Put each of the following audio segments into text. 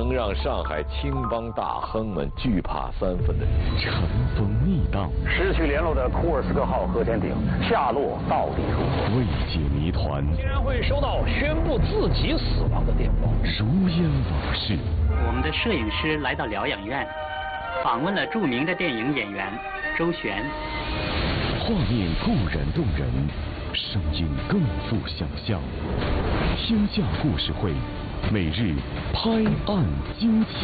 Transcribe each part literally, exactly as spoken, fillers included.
能让上海青帮大亨们惧怕三分的尘封密道， 失去联络的库尔斯克号核潜艇下落到底如何？ 未解谜团， 竟然会收到宣布自己死亡的电报， 如烟往事。 我们的摄影师来到疗养院，访问了著名的电影演员周璇。 画面固然动人，声音更富想象。天下故事会，每日拍案惊奇。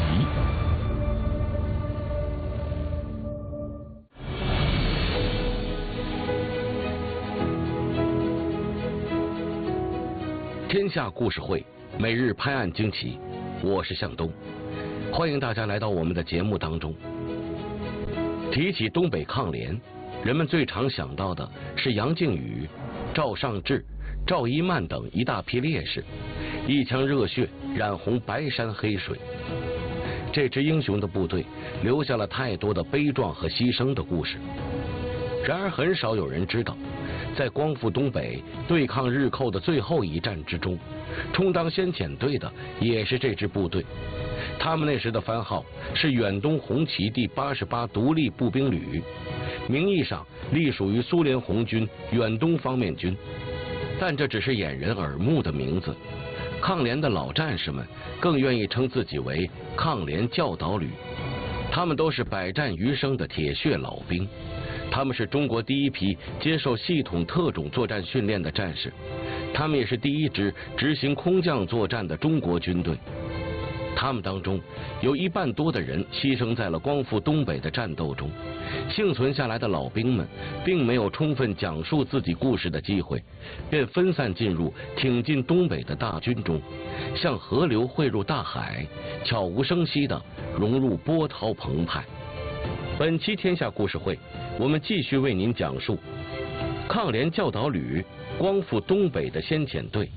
天下故事会，每日拍案惊奇。我是向东，欢迎大家来到我们的节目当中。提起东北抗联，人们最常想到的是杨靖宇、赵尚志、赵一曼等一大批烈士，一腔热血染红白山黑水。这支英雄的部队留下了太多的悲壮和牺牲的故事。然而很少有人知道，在光复东北对抗日寇的最后一战之中，充当先遣队的也是这支部队。他们那时的番号是远东红旗第八十八独立步兵旅，名义上隶属于苏联红军远东方面军，但这只是掩人耳目的名字。抗联的老战士们更愿意称自己为抗联教导旅，他们都是百战余生的铁血老兵。他们是中国第一批接受系统特种作战训练的战士，他们也是第一支执行空降作战的中国军队。他们当中有一半多的人牺牲在了光复东北的战斗中，幸存下来的老兵们并没有充分讲述自己故事的机会，便分散进入挺进东北的大军中，像河流汇入大海，悄无声息地融入波涛澎湃。本期天下故事会，我们继续为您讲述抗联教导旅光复东北的先遣队。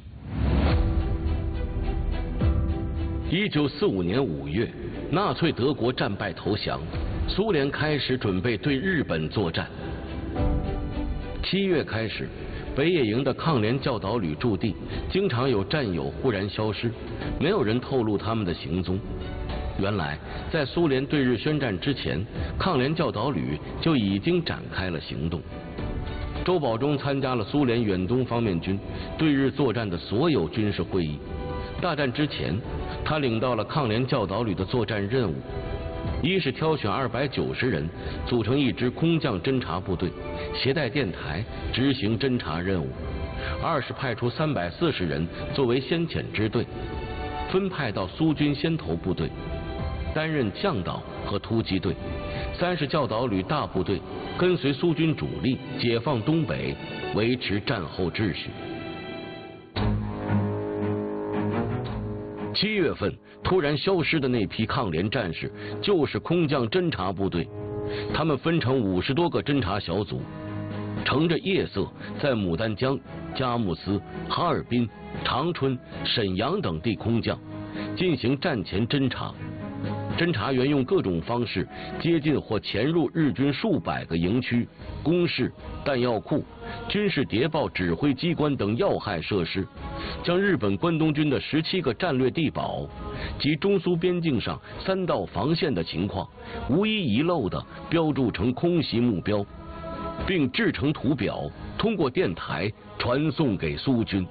一九四五年五月，纳粹德国战败投降，苏联开始准备对日本作战。七月开始，北野营的抗联教导旅驻地经常有战友忽然消失，没有人透露他们的行踪。原来，在苏联对日宣战之前，抗联教导旅就已经展开了行动。周保中参加了苏联远东方面军对日作战的所有军事会议。大战之前，他领到了抗联教导旅的作战任务：一是挑选二百九十人组成一支空降侦察部队，携带电台执行侦察任务；二是派出三百四十人作为先遣支队，分派到苏军先头部队，担任向导和突击队；三是教导旅大部队跟随苏军主力解放东北，维持战后秩序。七月份突然消失的那批抗联战士就是空降侦察部队，他们分成五十多个侦察小组，乘着夜色在牡丹江、佳木斯、哈尔滨、长春、沈阳等地空降，进行战前侦察。侦察员用各种方式接近或潜入日军数百个营区、工事、弹药库、军事谍报指挥机关等要害设施，将日本关东军的十七个战略地堡及中苏边境上三道防线的情况无一遗漏地标注成空袭目标，并制成图表，通过电台传送给苏军。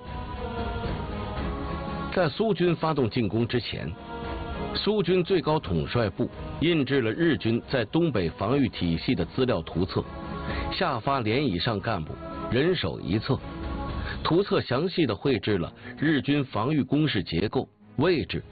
在苏军发动进攻之前，苏军最高统帅部印制了日军在东北防御体系的资料图册，下发连以上干部人手一册。图册详细地绘制了日军防御工事结构、位置